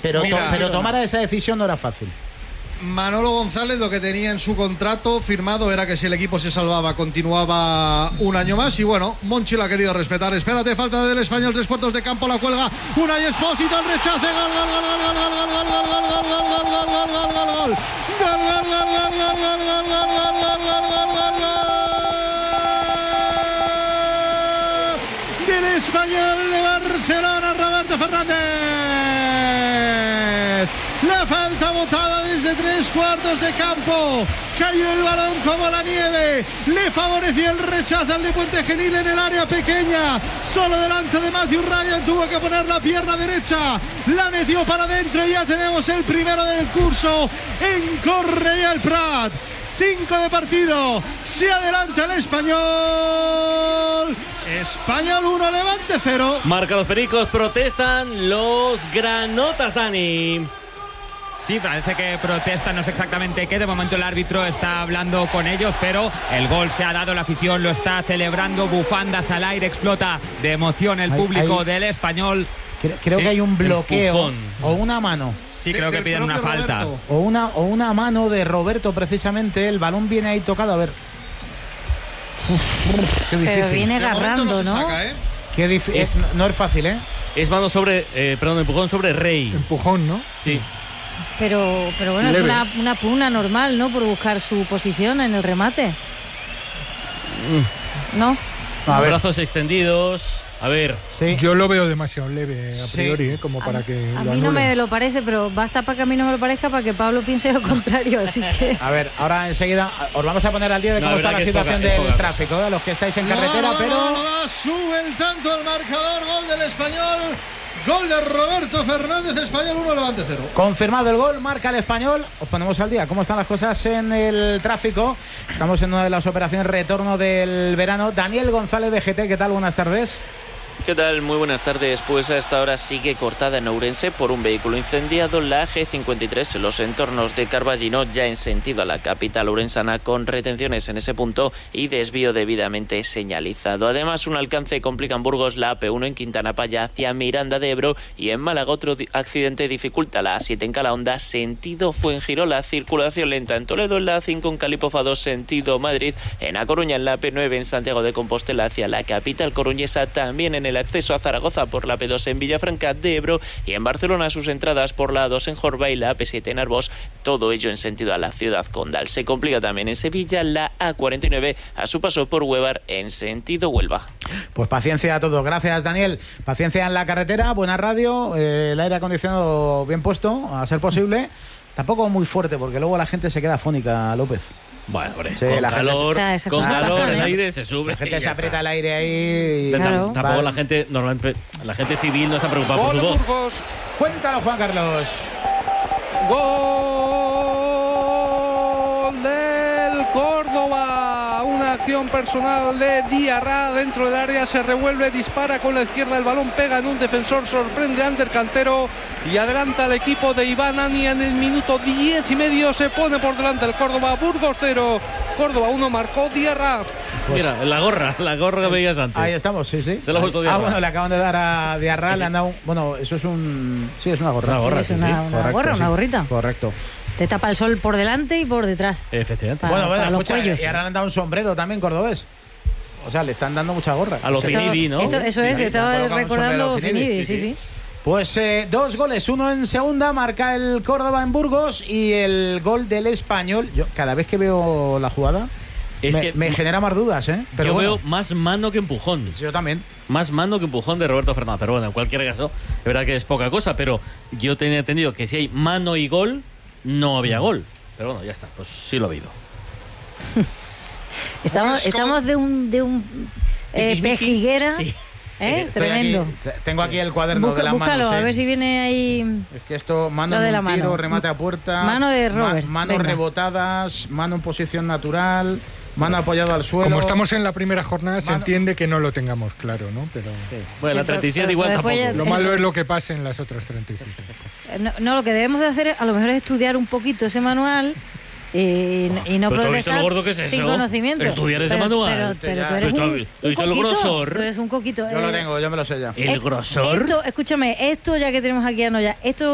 Pero tomar esa decisión no era fácil. Manolo González lo que tenía en su contrato firmado era que si el equipo se salvaba continuaba un año más y bueno, Monchi lo ha querido respetar. Espérate, falta del Español, 3 cuartos de campo, la cuelga Unai Espósito, el rechace, gol, del Español de Barcelona, Roberto Fernández. La falta botada desde 3 cuartos de campo. Cayó el balón como la nieve. Le favoreció el rechazo al de Puente Genil en el área pequeña. Solo delante de Matthew Ryan. Tuvo que poner la pierna derecha. La metió para adentro y ya tenemos el primero del curso en Cornellà el Prat. 5 de partido. Se adelanta el Español. Español 1, Levante 0. Marca los pericos, protestan los granotas, Dani. Sí, parece que protestan, no sé exactamente qué. De momento el árbitro está hablando con ellos, pero el gol se ha dado, la afición lo está celebrando, bufandas al aire, explota de emoción el público del Español. Creo que hay un bloqueo o una mano. Sí, creo que piden una falta. O una mano de Roberto, precisamente. El balón viene ahí tocado, a ver. Qué difícil. Pero viene agarrando, ¿no? Saca, Qué difícil. No es fácil, ¿eh? Es mano empujón sobre Rey. Empujón, ¿no? Sí. Pero bueno, leve. Es una pugna normal, ¿no? Por buscar su posición en el remate. ¿No? Brazos extendidos. A ver. Sí. Yo lo veo demasiado leve a priori, como para que a mí no me lo parece, pero basta para que a mí no me lo parezca para que Pablo piense lo contrario, así que... A ver, ahora enseguida os vamos a poner al día de cómo está la situación del tráfico, a los que estáis en carretera, pero... Sube el tanto al marcador, gol del Español. Gol de Roberto Fernández, Español 1, Levante 0. Confirmado el gol, marca el Español. Os ponemos al día cómo están las cosas en el tráfico. Estamos en una de las operaciones retorno del verano. Daniel González de GT, ¿qué tal? Buenas tardes. ¿Qué tal? Muy buenas tardes. Pues a esta hora sigue cortada en Ourense por un vehículo incendiado la G53 en los entornos de Carballino, ya en sentido a la capital ourensana, con retenciones en ese punto y desvío debidamente señalizado. Además, un alcance complica en Burgos la AP1 en Quintana Paya hacia Miranda de Ebro, y en Málaga otro accidente dificulta la A7 en Calahonda sentido Fuengirola. Circulación lenta en Toledo, en la A5 en Calipofa 2 sentido Madrid, en A Coruña en la AP9 en Santiago de Compostela hacia la capital coruñesa, también en el acceso a Zaragoza por la P2 en Villafranca de Ebro, y en Barcelona sus entradas por la A2 en Jorba y la AP7 en Arbós, todo ello en sentido a la ciudad condal. Se complica también en Sevilla la A49 a su paso por Huevar en sentido Huelva. Pues paciencia a todos, gracias Daniel. Paciencia en la carretera, buena radio, el aire acondicionado bien puesto, a ser posible. Tampoco muy fuerte porque luego la gente se queda afónica, López. Bueno, hombre, sí, con la calor, gente con calor pasa, el aire se sube. La gente se aprieta el aire ahí. Claro. Tampoco la gente, normalmente, la gente civil no se preocupa por su voz. Burgos. Cuéntalo, Juan Carlos. Gol del Córdoba. Una acción personal de Diarra dentro del área, se revuelve, dispara con la izquierda, el balón pega en un defensor, sorprende a Ander Cantero y adelanta al equipo de Iván Ani. En el minuto 10 y medio se pone por delante el Córdoba. Burgos 0, Córdoba 1, marcó Diarra. Pues, mira, la gorra que veías antes. Ahí estamos, sí. Se lo ha vuelto Diarra. Bueno, le acaban de dar a Diarra, le han dado bueno, eso es un... Sí, es una gorra. Una gorra, sí, es una Correcto, gorra, una gorrita. Correcto. Te tapa el sol por delante y por detrás. Efectivamente. Para los escucha, cuellos. y ahora le han dado un sombrero también cordobés. O sea, le están dando mucha gorra. A los Finidi, ¿no? Eso es, estaba recordando Finidi, sí. Pues 2 goles, uno en segunda, marca el Córdoba en Burgos, y el gol del Español. Yo cada vez que veo la jugada me genera más dudas, ¿eh? Pero yo veo más mano que empujón. Yo también. Más mano que empujón de Roberto Fernández. Pero bueno, en cualquier caso, es verdad que es poca cosa, pero yo tenía entendido que si hay mano y gol, no había gol. Pero bueno, ya está, pues sí lo ha habido. Estamos de un pejiguera. Sí. Tremendo. Tengo aquí el cuaderno de las búscalo, manos. a ver si viene ahí. Es que esto, mano en un tiro, remate a puerta. Mano de Robert. Manos rebotadas, mano en posición natural, mano apoyado al suelo. Como estamos en la primera jornada, se entiende que no lo tengamos claro, ¿no? Pero sí. Bueno, la 37 igual tampoco. Lo malo es lo que pase en las otras 37. No, lo que debemos de hacer a lo mejor es estudiar un poquito ese manual y no protestar sin conocimiento. Estudiar ese manual. Pero tú eres un coquito. Tú eres un coquito. Yo lo tengo, yo me lo sé ya. ¿El grosor? Escúchame, esto ya que tenemos aquí a Noya, esto